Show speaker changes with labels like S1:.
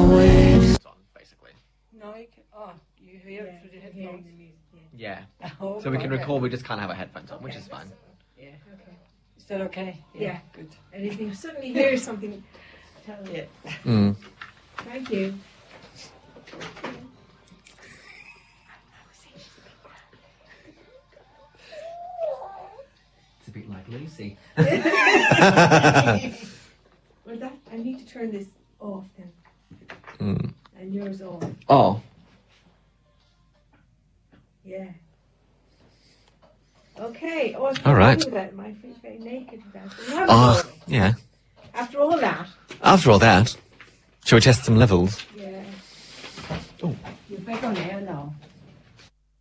S1: always on, basically.
S2: No, you can. Oh, you hear it through the headphones.
S1: Yeah.
S2: Oh,
S1: So we can
S2: okay.
S1: record, we just can't have our headphones on, which is fine.
S2: Yeah. Okay. Is that okay?
S3: Yeah.
S2: Good.
S3: And if you suddenly hear something, tell me.
S2: Yeah.
S1: Mm.
S3: Thank you.
S1: It's a bit like Lucy.
S3: Well, that I need to turn this off then,
S1: Mm.
S3: and yours off.
S1: Oh.
S3: Yeah. Okay. Oh,
S1: All right.
S3: That. My feet very naked with that. But not
S1: Oh,
S3: really.
S1: yeah.
S3: After all that.
S1: After all that, shall we test some levels?
S3: Yeah.
S2: You better now.